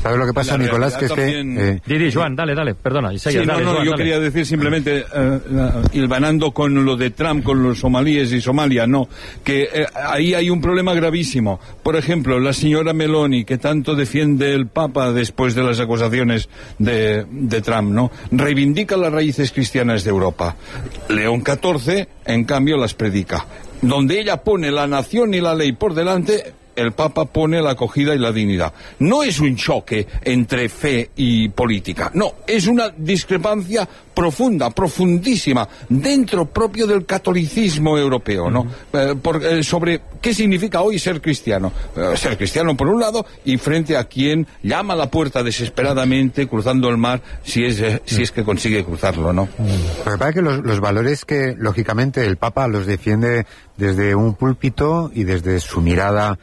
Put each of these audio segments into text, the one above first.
¿Sabes lo que pasa, Nicolás? Que también... Didi, Joan, dale, perdona. Yo quería decir simplemente, hilvanando con lo de Trump, con los somalíes y Somalia, que ahí hay un problema gravísimo. Por ejemplo, la señora Meloni, que tanto defiende el Papa después de las acusaciones de Trump, reivindica las raíces cristianas de Europa. León XIV, en cambio, las predica. Donde ella pone la nación y la ley por delante, el Papa pone la acogida y la dignidad. No es un choque entre fe y política, no, es una discrepancia profunda, profundísima, dentro propio del catolicismo europeo, sobre qué significa hoy ser cristiano. Ser cristiano por un lado, y frente a quien llama a la puerta desesperadamente, cruzando el mar, si es que consigue cruzarlo, ¿no? Lo que pasa es que los valores que, lógicamente, el Papa los defiende desde un púlpito y desde su mirada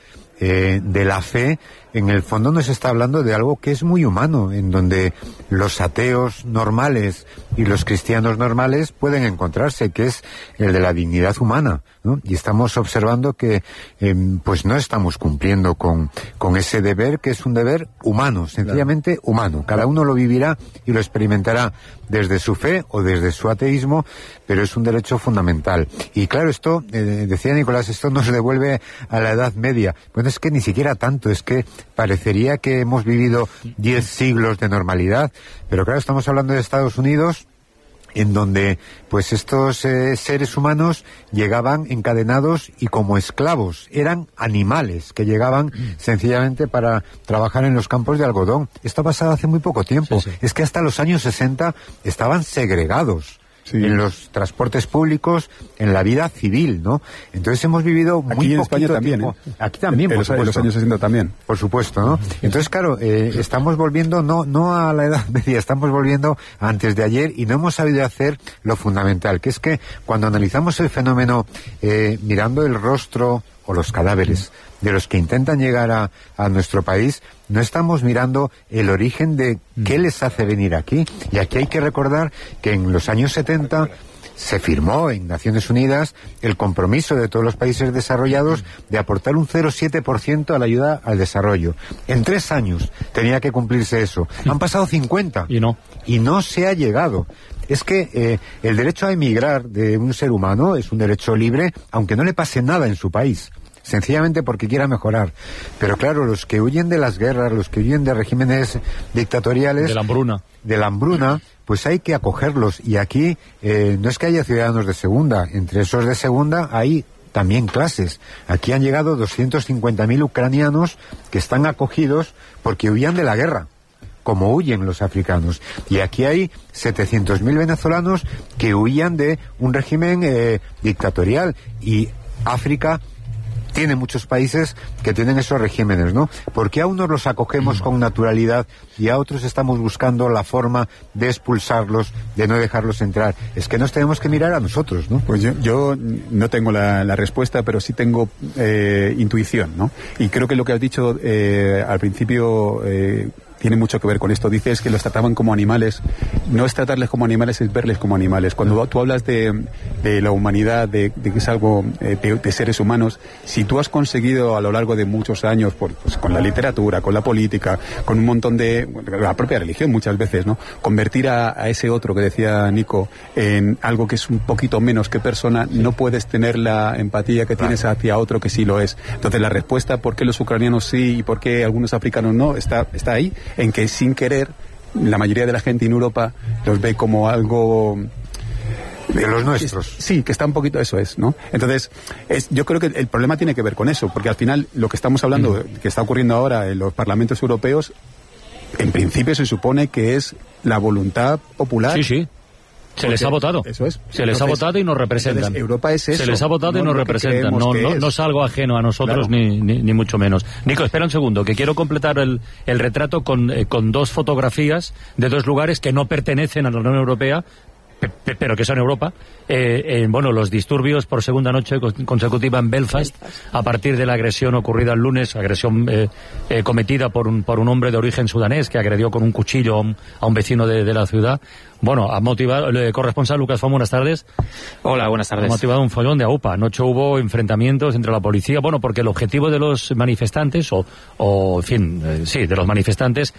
de la fe, en el fondo nos está hablando de algo que es muy humano, en donde los ateos normales y los cristianos normales pueden encontrarse, que es el de la dignidad humana, ¿no? Y estamos observando que pues no estamos cumpliendo con ese deber, que es un deber humano, sencillamente humano. Cada uno lo vivirá y lo experimentará desde su fe o desde su ateísmo, pero es un derecho fundamental. Y claro, esto, decía Nicolás, esto nos devuelve a la Edad Media. Bueno, es que ni siquiera tanto, es que parecería que hemos vivido 10 siglos de normalidad, pero claro, estamos hablando de Estados Unidos, en donde pues estos seres humanos llegaban encadenados y como esclavos, eran animales que llegaban sencillamente para trabajar en los campos de algodón. Esto ha pasado hace muy poco tiempo. Sí. Es que hasta los años 60 estaban segregados. Sí. En los transportes públicos, en la vida civil, ¿no? Entonces hemos vivido muy aquí en España también, tiempo. Aquí también, por supuesto. En los años 60 también. Por supuesto, ¿no? Entonces, claro, estamos volviendo no a la Edad Media, estamos volviendo a antes de ayer y no hemos sabido hacer lo fundamental, que es que cuando analizamos el fenómeno mirando el rostro o los cadáveres de los que intentan llegar a nuestro país, no estamos mirando el origen de qué les hace venir aquí. Y aquí hay que recordar que en los años 70 se firmó en Naciones Unidas el compromiso de todos los países desarrollados de aportar un 0,7% a la ayuda al desarrollo. En 3 años tenía que cumplirse eso. Han pasado 50 y no se ha llegado. Es que el derecho a emigrar de un ser humano es un derecho libre, aunque no le pase nada en su país, sencillamente porque quiera mejorar. Pero claro, los que huyen de las guerras, los que huyen de regímenes dictatoriales, de la hambruna, pues hay que acogerlos. Y aquí no es que haya ciudadanos de segunda, entre esos de segunda hay también clases. Aquí han llegado 250.000 ucranianos que están acogidos porque huían de la guerra, como huyen los africanos. Y aquí hay 700.000 venezolanos que huían de un régimen dictatorial. Y África tiene muchos países que tienen esos regímenes, ¿no? ¿Por qué a unos los acogemos con naturalidad y a otros estamos buscando la forma de expulsarlos, de no dejarlos entrar? Es que nos tenemos que mirar a nosotros, ¿no? Pues yo no tengo la respuesta, pero sí tengo intuición, ¿no? Y creo que lo que has dicho al principio tiene mucho que ver con esto. Dices que los trataban como animales. No es tratarles como animales, es verles como animales. Cuando tú hablas de la humanidad, de que es algo de seres humanos, si tú has conseguido a lo largo de muchos años, pues, con la literatura, con la política, con un montón de la propia religión muchas veces, ¿no? Convertir a ese otro que decía Nico en algo que es un poquito menos que persona, no puedes tener la empatía que tienes hacia otro que sí lo es. Entonces la respuesta por qué los ucranianos sí y por qué algunos africanos no está ahí, en que sin querer la mayoría de la gente en Europa los ve como algo de los nuestros. Sí, que está un poquito, eso es, ¿no? Entonces, yo creo que el problema tiene que ver con eso, porque al final lo que estamos hablando, que está ocurriendo ahora en los parlamentos europeos, en principio se supone que es la voluntad popular. Sí, sí. Se les ha votado. Eso es. Se les ha votado y nos representan. Europa es eso. Se les ha votado y nos representan. No es algo ajeno a nosotros, claro. ni mucho menos. Nico, espera un segundo, que quiero completar el retrato con 2 fotografías de 2 lugares que no pertenecen a la Unión Europea, pero que son Europa. Bueno, los disturbios por segunda noche consecutiva en Belfast, a partir de la agresión ocurrida el lunes, agresión cometida por un hombre de origen sudanés que agredió con un cuchillo a un vecino de la ciudad. Bueno, ha motivado, el corresponsal Lucas Fon, buenas tardes. Hola, buenas tardes. Ha motivado un follón de AUPA. Anoche hubo enfrentamientos entre la policía, bueno, porque el objetivo de los manifestantes, de los manifestantes,